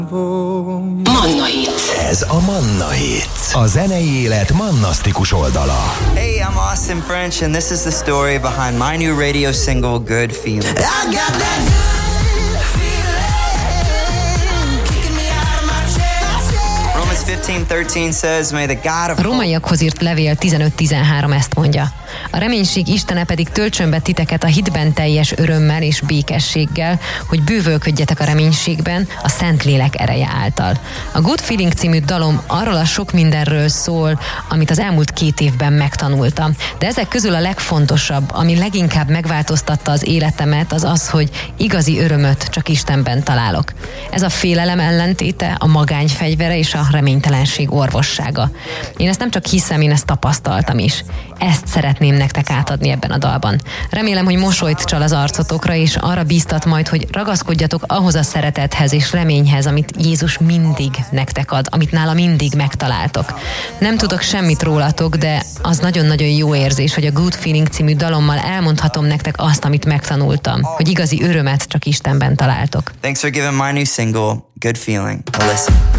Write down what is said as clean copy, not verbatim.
Manna Hits. Ez a Manna Hits. A zenei élet mannasztikus oldala. Hey, I'm Austin French and this is the story behind my new radio single, Good Feeling. I got that good feeling, kicking me out of my chair. Romans 15:13 says, may the God of... A rómaiakhoz írt levél 15:13 ezt mondja. A reménység Istene pedig töltsön be titeket a hitben teljes örömmel és békességgel, hogy bővölködjetek a reménységben a Szentlélek ereje által. A Good Feeling című dalom arról a sok mindenről szól, amit az elmúlt 2 évben megtanultam. De ezek közül a legfontosabb, ami leginkább megváltoztatta az életemet, az az, hogy igazi örömöt csak Istenben találok. Ez a félelem ellentéte, a magány fegyvere és a reménytelenség orvossága. Én ezt nem csak hiszem, én ezt tapasztaltam is. Ezt szeretném nektek átadni ebben a dalban. Remélem, hogy mosolyt csal az arcotokra, és arra bíztat majd, hogy ragaszkodjatok ahhoz a szeretethez és reményhez, amit Jézus mindig nektek ad, amit nála mindig megtaláltok. Nem tudok semmit rólatok, de az nagyon-nagyon jó érzés, hogy a Good Feeling című dalommal elmondhatom nektek azt, amit megtanultam, hogy igazi örömet csak Istenben találtok. Thanks for giving my new single, Good Feeling, a listen.